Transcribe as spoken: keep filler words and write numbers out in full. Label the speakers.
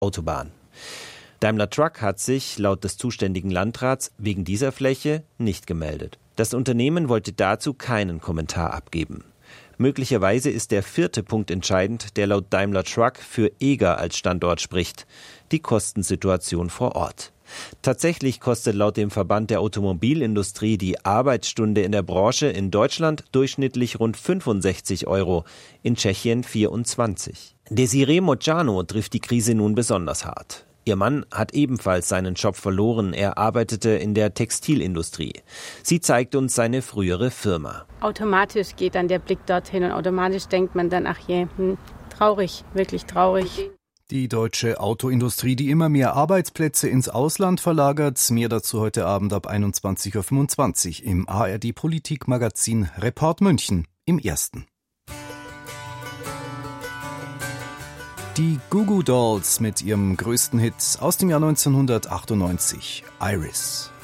Speaker 1: Autobahn. Daimler Truck hat sich laut des zuständigen Landrats wegen dieser Fläche nicht gemeldet. Das Unternehmen wollte dazu keinen Kommentar abgeben. Möglicherweise ist der vierte Punkt entscheidend, der laut Daimler Truck für Eger als Standort spricht: die Kostensituation vor Ort. Tatsächlich kostet laut dem Verband der Automobilindustrie die Arbeitsstunde in der Branche in Deutschland durchschnittlich rund fünfundsechzig Euro, in Tschechien vierundzwanzig. Desiree Mojano trifft die Krise nun besonders hart. Ihr Mann hat ebenfalls seinen Job verloren. Er arbeitete in der Textilindustrie. Sie zeigt uns seine frühere Firma.
Speaker 2: Automatisch geht dann der Blick dorthin und automatisch denkt man dann, ach je, hm, traurig, wirklich traurig.
Speaker 3: Die deutsche Autoindustrie, die immer mehr Arbeitsplätze ins Ausland verlagert. Mehr dazu heute Abend ab einundzwanzig Uhr fünfundzwanzig im A R D Politikmagazin Report München im Ersten. Die Goo Goo Dolls mit ihrem größten Hit aus dem Jahr neunzehnhundertachtundneunzig, Iris.